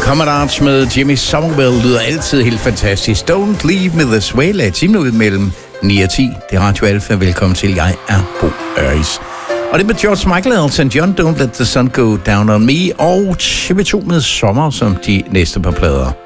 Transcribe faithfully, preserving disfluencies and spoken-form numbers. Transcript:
Commodores med Jimmy Somerville lyder altid helt fantastisk. Don't leave me this way. Lad timen ud mellem ni og ti. Det er Radio Alfa. Velkommen til. Jeg er Bo Øris. Og det med George Michael og Elton John, Don't Let the Sun Go Down on Me. Og T V to med Sommer som de næste par plader.